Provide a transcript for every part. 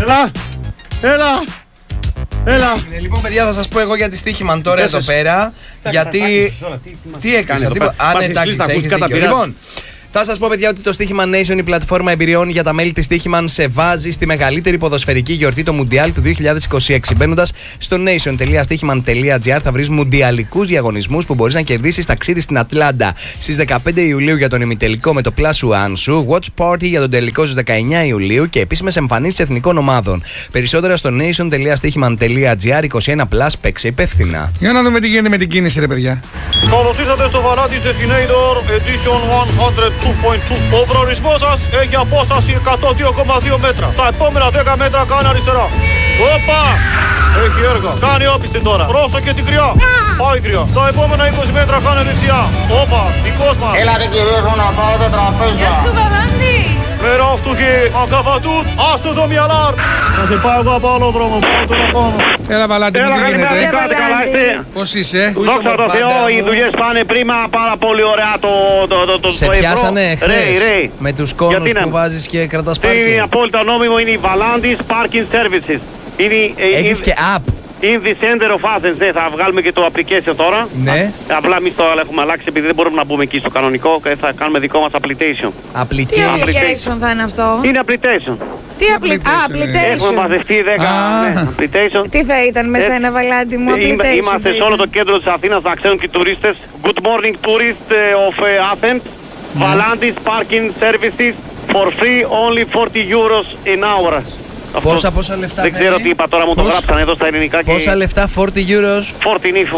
Έλα. Λοιπόν, παιδιά, θα σας πω εγώ για τη στοίχημα τώρα εδώ πέρα. Γιατί. Τι έκανα, αν εντάξει, έχεις δίκιο. Λοιπόν, θα σας πω, παιδιά, ότι το Στοίχημα Nation, η πλατφόρμα εμπειριών για τα μέλη της Στοίχημαν, σε βάζει στη μεγαλύτερη ποδοσφαιρική γιορτή, το Μουντιάλ του 2026. Μπαίνοντας στο nation.stichiman.gr θα βρεις μουντιαλικούς διαγωνισμούς που μπορείς να κερδίσεις ταξίδι στην Ατλάντα στις 15 Ιουλίου για τον ημιτελικό με το Plus One σου, Watch Party για τον τελικό στις 19 Ιουλίου και επίσημες εμφανίσεις εθνικών ομάδων. Περισσότερα στο nation.stichiman.gr. 21+, παίξε υπεύθυνα. Για να δούμε τι γίνεται με την κίνηση, ρε παιδιά. Καλώς ήρθατε στο Valantis Destinator Edition 102.2. Ο προορισμός σας έχει απόσταση 102,2 μέτρα. Τα επόμενα 10 μέτρα κάνει αριστερά. Όπα! Έχει έργα. Κάνει όπιστη τώρα. Πρόσεχε την κρυά. Πάει κρυά. Στα επόμενα 20 μέτρα κάνει δεξιά. Όπα! Δικός μας. Έλατε κυρίες μου να πάτε τραπέζια. Γεια σου Βαλάντη. Μέρα αυτού και ακαβατούν. Άστο το μυαλάρ. Θα σε πάω εγώ από άλλο δρόμο. Πάω το να πάνω. Έλα, Βαλάντη, τι γίνεται. Καλά είστε. Πώς είσαι? Δόξα τω Θεώ, οι δουλειές πάνε πρίμα, πάρα πολύ ωραία το Σε πιάσανε χθες με τους κόνους που βάζεις και κρατάς πάρκινγκ. Είναι απόλυτα νόμιμο, είναι η Valantis Parking Services. Έχεις και app. In the center of Athens, ναι, θα βγάλουμε και το application τώρα. Ναι. Απλά εμείς το έχουμε αλλάξει επειδή δεν μπορούμε να μπούμε εκεί στο κανονικό και θα κάνουμε δικό μας application. Τι application θα είναι αυτό? Είναι application. Τι application? Έχουμε μαζευτεί 10 application. Τι θα ήταν μέσα ένα Βαλάντη μου application? Είμαστε σε όλο το κέντρο της Αθήνας, να ξέρουν και οι τουρίστες. Good morning tourists of Athens. Valantis Parking Services for free, only 40 euros an hour. Πόσα λεφτά? Δεν ξέρω τι είπα τώρα, μου το γράψανε εδώ στα ελληνικά. Πόσα λεφτά? 40 euros. 40 είναι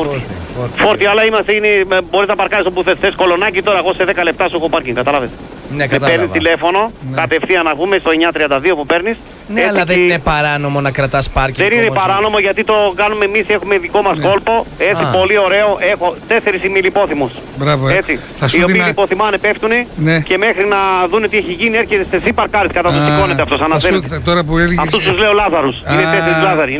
40, αλλά είμαστε, μπορείς να παρκάρεις όπου θες κολονάκι τώρα, εγώ σε 10 λεπτά σου έχω πάρκινγκ, κατάλαβες. Ναι, κατάλαβα. Παίρνεις τηλέφωνο, κατευθείαν να βγούμε στο 932 που παίρνεις. Ναι, αλλά δεν είναι παράνομο να κρατάς πάρκινγκ. Δεν είναι παράνομο γιατί το κάνουμε εμείς, έχουμε δικό μας κόλπο, έτσι πολύ ωραίο, έχω 4 ημιλιπόθυμους. Μπράβο, έτσι, οι οποίοι λιποθυμάνε πέφτουν και μέχρι να δούνε τι έχει γίνει έρχεται σε εσύ παρκάρεις κατά το σηκώνεται αυτός, αναφέρεται. Αυτούς τους λέω Λάζαρους, είναι 4 Λάζαροι.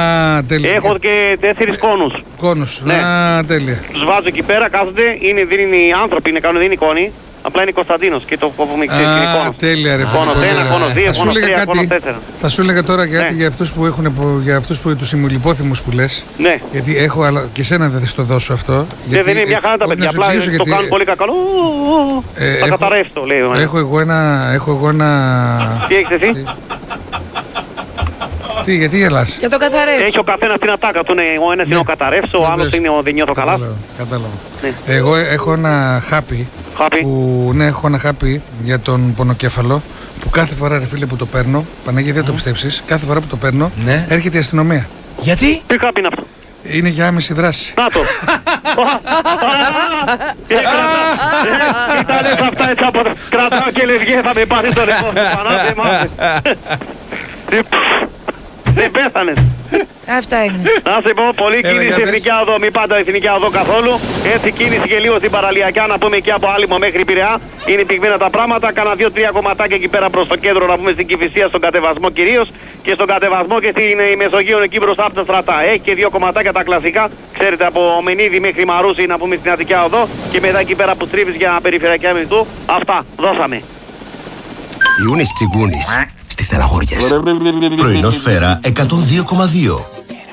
Έχω και 4 κόνους. Κόνους, τέλεια. Τους βάζω εκεί πέρα, κάθονται, δεν είναι οι άνθρωποι, δεν είναι εικόνοι. Απλά είναι Κωνσταντίνος και το κόβουμε ξέρεις την εικόνα. Τέλεια ρε. Κόνος 1, κόνος 2, κόνος 3, κόνος 4. Θα σου έλεγα τώρα κάτι για αυτούς που έχουν, για αυτούς που τους ημιλιπόθυμους που λες. Ναι. Γιατί έχω, αλλά και εσένα δεν θα στο δώσω αυτό. Δεν είναι μια χαρά τα παιδιά, απλά το κάνουν πολύ κακό. Θα καταρρεύσει το λέει. Έχω εγώ ένα... Τι έχεις εσύ? Τι, γιατί γελάς? Για το καταρρεύσω. Έχει ο καθένας την ατάκα του. Ο ένας είναι ο καταρρεύσω, ο άλλος είναι ο δεν νιώθω καλά. Κατάλαβα. Εγώ έχω ένα χάπι. Ναι, έχω ένα χάπι για τον πονοκέφαλο που κάθε φορά ρε φίλε που το παίρνω, Παναγία δεν το πιστέψεις, κάθε φορά που το παίρνω έρχεται η αστυνομία. Γιατί? Τι χάπι είναι αυτό? Είναι για άμεση δράση. Να το! Ήτανε αυτά έτσι από κρατάω και λευγέ θα με πάρει το ρεπό. Πανάτε μάθες. Δεν πέθανες. Αυτά είναι. Να σε πω, πολύ κίνηση στην Εθνική Οδό, μην πάντα Εθνική Οδό καθόλου. Έτσι κίνηση και λίγο στην παραλιακά, να πούμε και από Άλυμο μέχρι Πειραιά. Είναι πυγμένα τα πράγματα. Κάνα 2-3 κομματάκια εκεί πέρα προς το κέντρο, να πούμε στην Κηφισία, στον κατεβασμό κυρίως. Και στον κατεβασμό και στην Μεσογείο εκεί μπροστά από τα στρατά. Έχει και 2 κομματάκια τα κλασικά. Ξέρετε, από Μενίδη μέχρι Μαρούσι, να πούμε στην Αττική Οδό. Και μετά εκεί πέρα που στρίβεις για περιφερειακά μισθού. Αυτά, δώσαμε. Ιούνις Τσιγκούνης στις Στεναχώριες. Πρωινό Σφαίρα 102,2.